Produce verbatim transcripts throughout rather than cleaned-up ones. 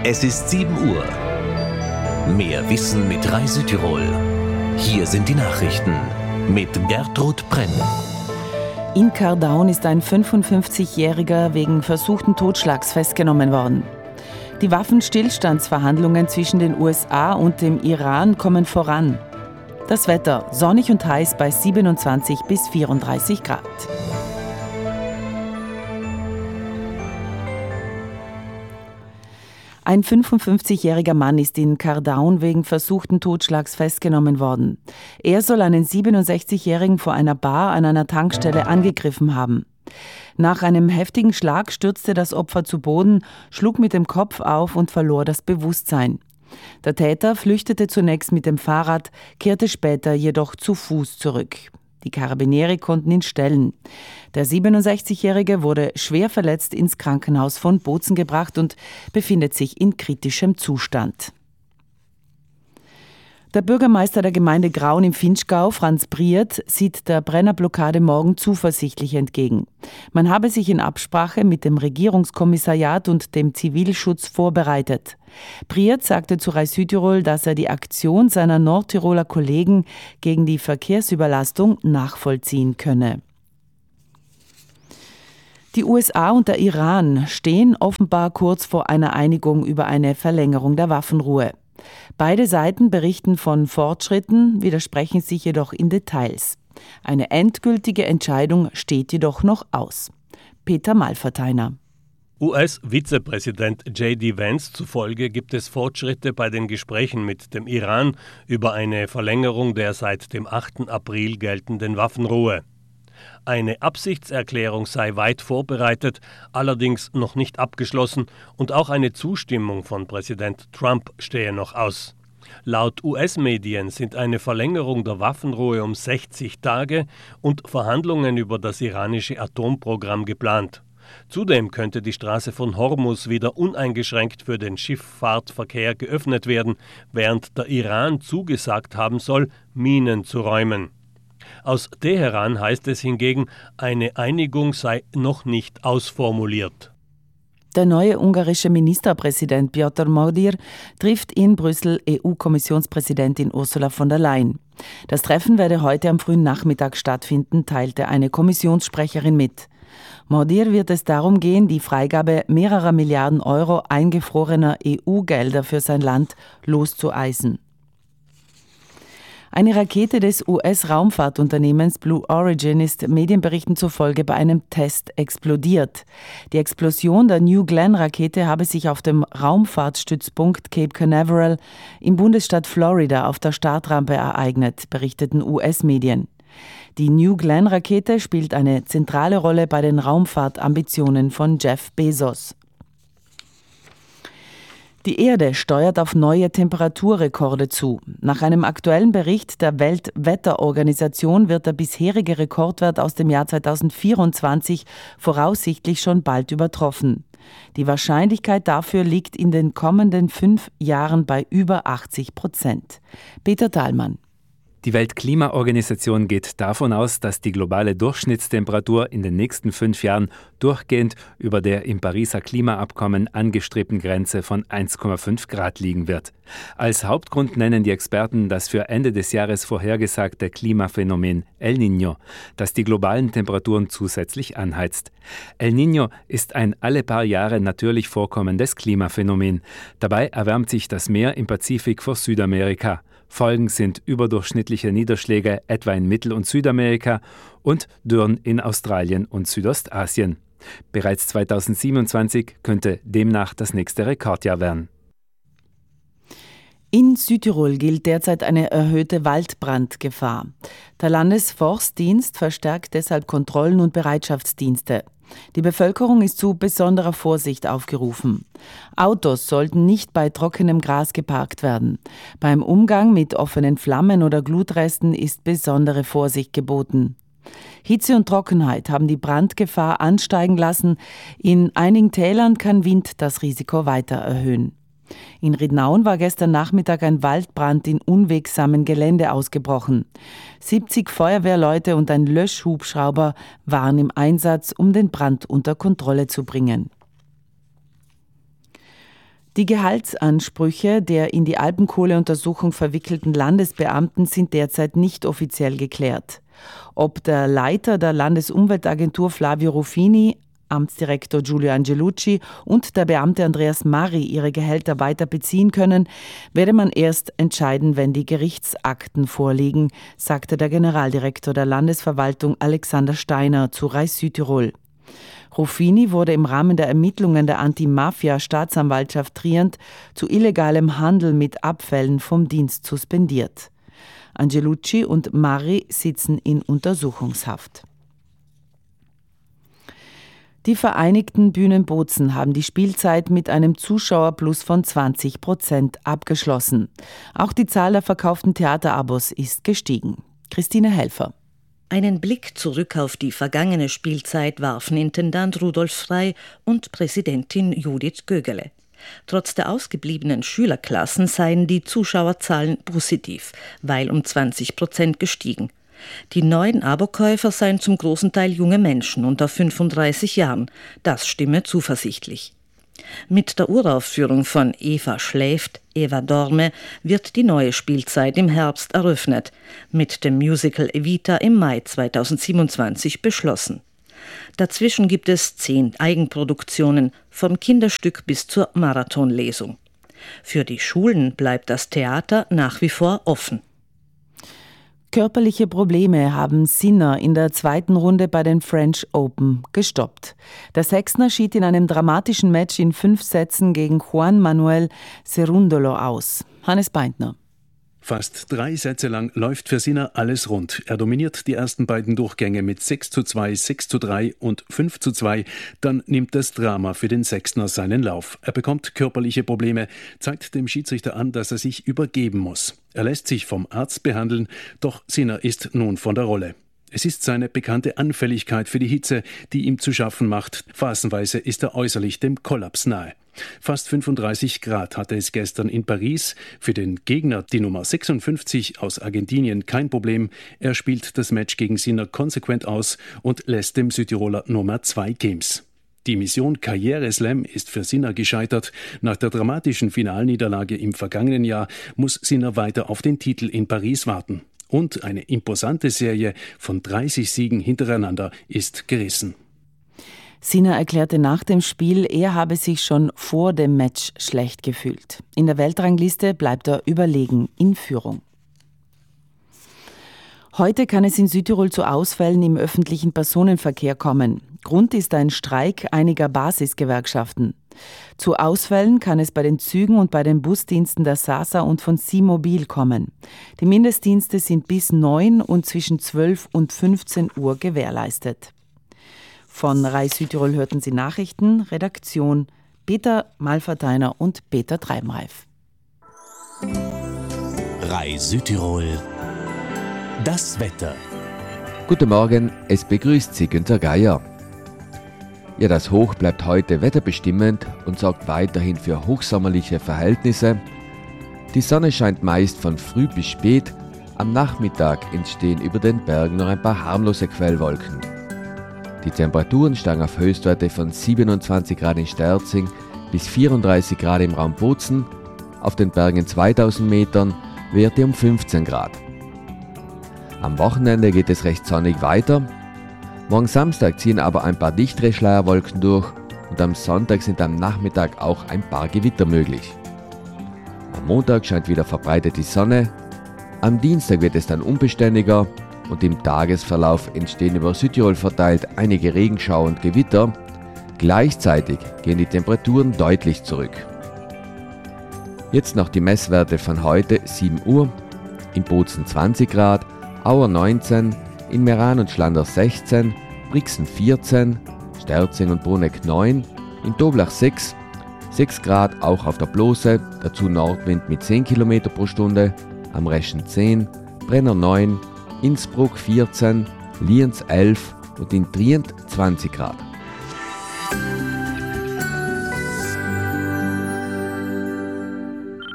Es ist sieben Uhr. Mehr Wissen mit Rai Südtirol. Hier sind die Nachrichten mit Gertrud Brenn. In Khardaun ist ein fünfundfünfzigjähriger wegen versuchten Totschlags festgenommen worden. Die Waffenstillstandsverhandlungen zwischen den U S A und dem Iran kommen voran. Das Wetter sonnig und heiß bei siebenundzwanzig bis vierunddreißig Grad. Ein fünfundfünfzigjähriger Mann ist in Khardaun wegen versuchten Totschlags festgenommen worden. Er soll einen siebenundsechzigjährigen vor einer Bar an einer Tankstelle angegriffen haben. Nach einem heftigen Schlag stürzte das Opfer zu Boden, schlug mit dem Kopf auf und verlor das Bewusstsein. Der Täter flüchtete zunächst mit dem Fahrrad, kehrte später jedoch zu Fuß zurück. Die Karabinieri konnten ihn stellen. Der siebenundsechzigjährige wurde schwer verletzt ins Krankenhaus von Bozen gebracht und befindet sich in kritischem Zustand. Der Bürgermeister der Gemeinde Graun im Vinschgau, Franz Briert, sieht der Brennerblockade morgen zuversichtlich entgegen. Man habe sich in Absprache mit dem Regierungskommissariat und dem Zivilschutz vorbereitet. Briert sagte zu Rai Südtirol, dass er die Aktion seiner Nordtiroler Kollegen gegen die Verkehrsüberlastung nachvollziehen könne. Die U S A und der Iran stehen offenbar kurz vor einer Einigung über eine Verlängerung der Waffenruhe. Beide Seiten berichten von Fortschritten, widersprechen sich jedoch in Details. Eine endgültige Entscheidung steht jedoch noch aus. Peter Malverteiner. U S-Vizepräsident J D Vance zufolge gibt es Fortschritte bei den Gesprächen mit dem Iran über eine Verlängerung der seit dem achten April geltenden Waffenruhe. Eine Absichtserklärung sei weit vorbereitet, allerdings noch nicht abgeschlossen und auch eine Zustimmung von Präsident Trump stehe noch aus. Laut U S-Medien sind eine Verlängerung der Waffenruhe um sechzig Tage und Verhandlungen über das iranische Atomprogramm geplant. Zudem könnte die Straße von Hormuz wieder uneingeschränkt für den Schifffahrtverkehr geöffnet werden, während der Iran zugesagt haben soll, Minen zu räumen. Aus Teheran heißt es hingegen, eine Einigung sei noch nicht ausformuliert. Der neue ungarische Ministerpräsident Péter Modyr trifft in Brüssel E U-Kommissionspräsidentin Ursula von der Leyen. Das Treffen werde heute am frühen Nachmittag stattfinden, teilte eine Kommissionssprecherin mit. Modyr wird es darum gehen, die Freigabe mehrerer Milliarden Euro eingefrorener E U-Gelder für sein Land loszueisen. Eine Rakete des U S-Raumfahrtunternehmens Blue Origin ist Medienberichten zufolge bei einem Test explodiert. Die Explosion der New Glenn-Rakete habe sich auf dem Raumfahrtstützpunkt Cape Canaveral im Bundesstaat Florida auf der Startrampe ereignet, berichteten U S-Medien. Die New Glenn-Rakete spielt eine zentrale Rolle bei den Raumfahrtambitionen von Jeff Bezos. Die Erde steuert auf neue Temperaturrekorde zu. Nach einem aktuellen Bericht der Weltwetterorganisation wird der bisherige Rekordwert aus dem Jahr zweitausendvierundzwanzig voraussichtlich schon bald übertroffen. Die Wahrscheinlichkeit dafür liegt in den kommenden fünf Jahren bei über achtzig Prozent. Peter Thalmann. Die Weltklimaorganisation geht davon aus, dass die globale Durchschnittstemperatur in den nächsten fünf Jahren durchgehend über der im Pariser Klimaabkommen angestrebten Grenze von eins Komma fünf Grad liegen wird. Als Hauptgrund nennen die Experten das für Ende des Jahres vorhergesagte Klimaphänomen El Niño, das die globalen Temperaturen zusätzlich anheizt. El Niño ist ein alle paar Jahre natürlich vorkommendes Klimaphänomen. Dabei erwärmt sich das Meer im Pazifik vor Südamerika. Folgen sind überdurchschnittliche Niederschläge etwa in Mittel- und Südamerika und Dürren in Australien und Südostasien. Bereits zweitausendsiebenundzwanzig könnte demnach das nächste Rekordjahr werden. In Südtirol gilt derzeit eine erhöhte Waldbrandgefahr. Der Landesforstdienst verstärkt deshalb Kontrollen und Bereitschaftsdienste. Die Bevölkerung ist zu besonderer Vorsicht aufgerufen. Autos sollten nicht bei trockenem Gras geparkt werden. Beim Umgang mit offenen Flammen oder Glutresten ist besondere Vorsicht geboten. Hitze und Trockenheit haben die Brandgefahr ansteigen lassen. In einigen Tälern kann Wind das Risiko weiter erhöhen. In Ridnaun war gestern Nachmittag ein Waldbrand in unwegsamem Gelände ausgebrochen. siebzig Feuerwehrleute und ein Löschhubschrauber waren im Einsatz, um den Brand unter Kontrolle zu bringen. Die Gehaltsansprüche der in die Alpenkohleuntersuchung verwickelten Landesbeamten sind derzeit nicht offiziell geklärt. Ob der Leiter der Landesumweltagentur Flavio Ruffini, Amtsdirektor Giulio Angelucci und der Beamte Andreas Mari ihre Gehälter weiter beziehen können, werde man erst entscheiden, wenn die Gerichtsakten vorliegen, sagte der Generaldirektor der Landesverwaltung Alexander Steiner zu Rai Südtirol. Ruffini wurde im Rahmen der Ermittlungen der Anti-Mafia-Staatsanwaltschaft Trient zu illegalem Handel mit Abfällen vom Dienst suspendiert. Angelucci und Mari sitzen in Untersuchungshaft. Die Vereinigten Bühnen Bozen haben die Spielzeit mit einem Zuschauerplus von zwanzig Prozent abgeschlossen. Auch die Zahl der verkauften Theaterabos ist gestiegen. Christine Helfer. Einen Blick zurück auf die vergangene Spielzeit warfen Intendant Rudolf Frey und Präsidentin Judith Gögele. Trotz der ausgebliebenen Schülerklassen seien die Zuschauerzahlen positiv, weil um zwanzig Prozent gestiegen. Die neuen Abokäufer seien zum großen Teil junge Menschen unter fünfunddreißig Jahren. Das stimme zuversichtlich. Mit der Uraufführung von Eva schläft, Eva dorme wird die neue Spielzeit im Herbst eröffnet, mit dem Musical Evita im Mai zweitausendsiebenundzwanzig beschlossen. Dazwischen gibt es zehn Eigenproduktionen, vom Kinderstück bis zur Marathonlesung. Für die Schulen bleibt das Theater nach wie vor offen. Körperliche Probleme haben Sinner in der zweiten Runde bei den French Open gestoppt. Der Sechsner schied in einem dramatischen Match in fünf Sätzen gegen Juan Manuel Cerúndolo aus. Hannes Beintner. Fast drei Sätze lang läuft für Sinner alles rund. Er dominiert die ersten beiden Durchgänge mit sechs zu zwei, sechs zu drei und fünf zu zwei. Dann nimmt das Drama für den Sechsner seinen Lauf. Er bekommt körperliche Probleme, zeigt dem Schiedsrichter an, dass er sich übergeben muss. Er lässt sich vom Arzt behandeln, doch Sinner ist nun von der Rolle. Es ist seine bekannte Anfälligkeit für die Hitze, die ihm zu schaffen macht. Phasenweise ist er äußerlich dem Kollaps nahe. Fast fünfunddreißig Grad hatte es gestern in Paris. Für den Gegner, die Nummer sechsundfünfzig aus Argentinien, kein Problem. Er spielt das Match gegen Sinner konsequent aus und lässt dem Südtiroler Nummer zwei Games. Die Mission Karriere-Slam ist für Sinner gescheitert. Nach der dramatischen Finalniederlage im vergangenen Jahr muss Sinner weiter auf den Titel in Paris warten. Und eine imposante Serie von dreißig Siegen hintereinander ist gerissen. Sinner erklärte nach dem Spiel, er habe sich schon vor dem Match schlecht gefühlt. In der Weltrangliste bleibt er überlegen in Führung. Heute kann es in Südtirol zu Ausfällen im öffentlichen Personenverkehr kommen. Grund ist ein Streik einiger Basisgewerkschaften. Zu Ausfällen kann es bei den Zügen und bei den Busdiensten der Sasa und von Simobil kommen. Die Mindestdienste sind bis neun und zwischen zwölf und fünfzehn Uhr gewährleistet. Von Rai Südtirol hörten Sie Nachrichten, Redaktion Peter Malverteiner und Peter Treibenreif. Rai Südtirol, das Wetter. Guten Morgen, es begrüßt Sie Günter Geier. Ja, das Hoch bleibt heute wetterbestimmend und sorgt weiterhin für hochsommerliche Verhältnisse. Die Sonne scheint meist von früh bis spät. Am Nachmittag entstehen über den Bergen noch ein paar harmlose Quellwolken. Die Temperaturen steigen auf Höchstwerte von siebenundzwanzig Grad in Sterzing bis vierunddreißig Grad im Raum Bozen, auf den Bergen zweitausend Metern Werte um fünfzehn Grad. Am Wochenende geht es recht sonnig weiter. Morgen Samstag ziehen aber ein paar dichtere Schleierwolken durch und am Sonntag sind am Nachmittag auch ein paar Gewitter möglich. Am Montag scheint wieder verbreitet die Sonne, am Dienstag wird es dann unbeständiger und im Tagesverlauf entstehen über Südtirol verteilt einige Regenschauer und Gewitter. Gleichzeitig gehen die Temperaturen deutlich zurück. Jetzt noch die Messwerte von heute, sieben Uhr, in Bozen zwanzig Grad, Auer neunzehn, in Meran und Schlandern sechzehn, Brixen vierzehn, Sterzing und Bruneck neun, in Doblach sechs, sechs Grad auch auf der Blose, dazu Nordwind mit zehn Kilometer pro Stunde, am Reschen zehn, Brenner neun, Innsbruck vierzehn, Lienz elf und in Trient zwanzig Grad.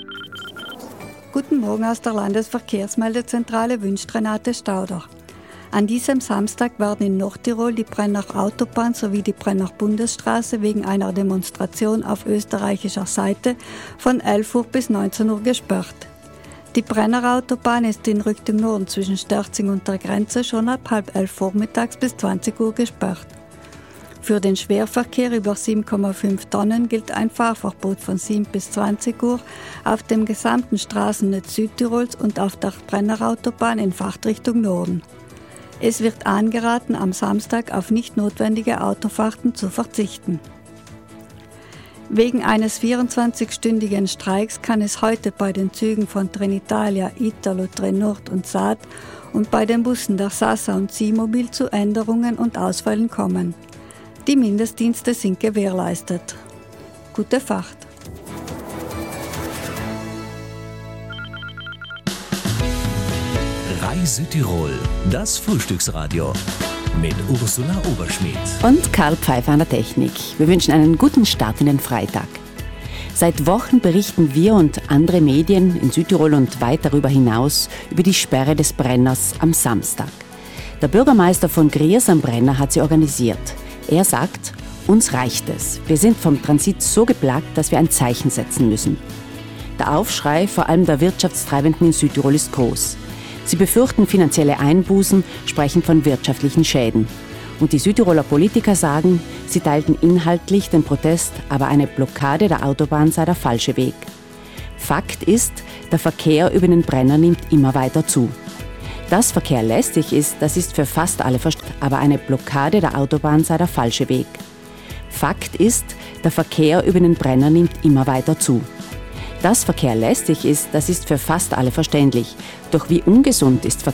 Guten Morgen aus der Landesverkehrsmeldezentrale wünscht Renate Stauder. An diesem Samstag werden in Nordtirol die Brenner Autobahn sowie die Brenner Bundesstraße wegen einer Demonstration auf österreichischer Seite von elf Uhr bis neunzehn Uhr gesperrt. Die Brenner Autobahn ist in Richtung Norden zwischen Sterzing und der Grenze schon ab halb elf vormittags bis zwanzig Uhr gesperrt. Für den Schwerverkehr über sieben Komma fünf Tonnen gilt ein Fahrverbot von sieben bis zwanzig Uhr auf dem gesamten Straßennetz Südtirols und auf der Brenner Autobahn in Fahrtrichtung Norden. Es wird angeraten, am Samstag auf nicht notwendige Autofahrten zu verzichten. Wegen eines vierundzwanzigstündigen Streiks kann es heute bei den Zügen von Trenitalia, Italo, Trenord und Saat und bei den Bussen der Sasa und Seamobil zu Änderungen und Ausfällen kommen. Die Mindestdienste sind gewährleistet. Gute Fahrt! Reise Tirol, das Frühstücksradio mit Ursula Oberschmidt und Karl Pfeiffer an der Technik. Wir wünschen einen guten Start in den Freitag. Seit Wochen berichten wir und andere Medien in Südtirol und weit darüber hinaus über die Sperre des Brenners am Samstag. Der Bürgermeister von Griers am Brenner hat sie organisiert. Er sagt, uns reicht es. Wir sind vom Transit so geplagt, dass wir ein Zeichen setzen müssen. Der Aufschrei, vor allem der Wirtschaftstreibenden in Südtirol, ist groß. Sie befürchten finanzielle Einbußen, sprechen von wirtschaftlichen Schäden. Und die Südtiroler Politiker sagen, sie teilten inhaltlich den Protest, aber eine Blockade der Autobahn sei der falsche Weg. Fakt ist, der Verkehr über den Brenner nimmt immer weiter zu. Dass Verkehr lästig ist, das ist für fast alle verständlich, aber eine Blockade der Autobahn sei der falsche Weg. Fakt ist, der Verkehr über den Brenner nimmt immer weiter zu. Dass Verkehr lästig ist, das ist für fast alle verständlich. Doch wie ungesund ist Verkehr?